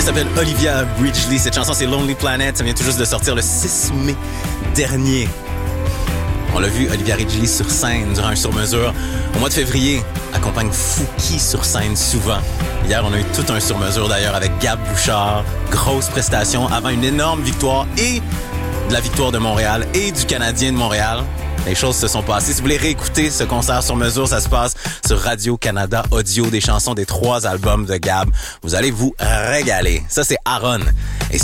s'appelle Olivia Bridgeley. Cette chanson, c'est Lonely Planet. Ça vient tout juste de sortir le 6 mai dernier. On l'a vu, Olivia Bridgeley sur scène durant un sur-mesure. Au mois de février, accompagne Fouki sur scène souvent. Hier, on a eu tout un sur-mesure d'ailleurs avec Gab Bouchard. Grosse prestation avant une énorme victoire et de la victoire de Montréal et du Canadien de Montréal. Les choses se sont passées. Si vous voulez réécouter ce concert sur mesure, ça se passe sur Radio-Canada Audio, des chansons des 3 albums de Gab. Vous allez vous régaler. Ça, c'est Aaron. Et